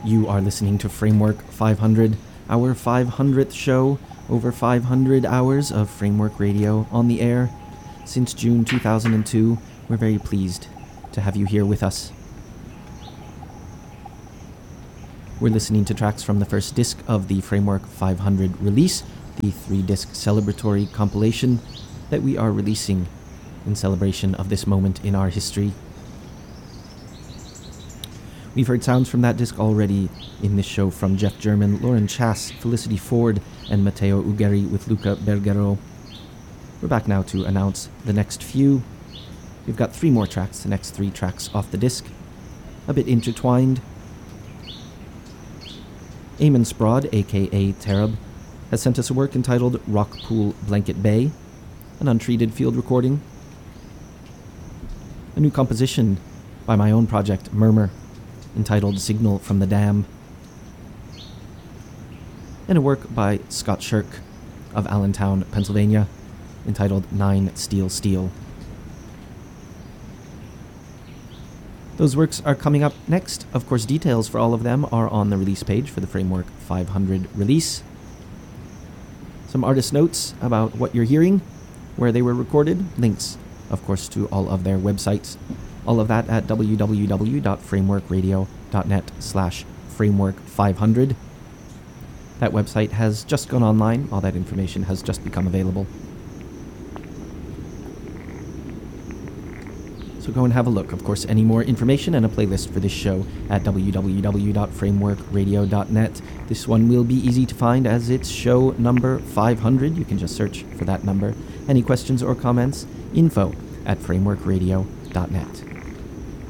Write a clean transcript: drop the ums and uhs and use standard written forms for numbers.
You are listening to Framework 500, our 500th show, over 500 hours of Framework Radio on the air. Since June 2002, we're very pleased to have you here with us. We're listening to tracks from the first disc of the Framework 500 release, the 3-disc celebratory compilation that we are releasing in celebration of this moment in our history. We've heard sounds from that disc already in this show from Jeff German, Lauren Chass, Felicity Ford, and Matteo Ugari with Luca Bergero. We're back now to announce the next few. We've got 3 more tracks, the next 3 tracks off the disc, a bit intertwined. Eamon Sprod, aka Terab, has sent us a work entitled Rockpool Blanket Bay, an untreated field recording. A new composition by my own project, Murmur, entitled Signal from the Dam. And a work by Scott Shirk of Allentown, Pennsylvania, entitled 9 Steel Steel. Those works are coming up next. Of course, details for all of them are on the release page for the Framework 500 release. Some artist notes about what you're hearing, where they were recorded, links, of course, to all of their websites. All of that at www.frameworkradio.net/framework500. That website has just gone online. All that information has just become available. So go and have a look. Of course, any more information and a playlist for this show at www.frameworkradio.net. This one will be easy to find as it's show number 500. You can just search for that number. Any questions or comments? info@frameworkradio.net.